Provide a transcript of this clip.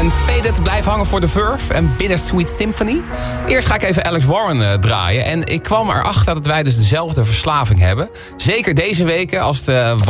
en Faded blijft hangen voor The Verve en Bittersweet Symphony. Eerst ga ik even Alex Warren draaien. En ik kwam erachter dat wij dus dezelfde verslaving hebben. Zeker deze weken als de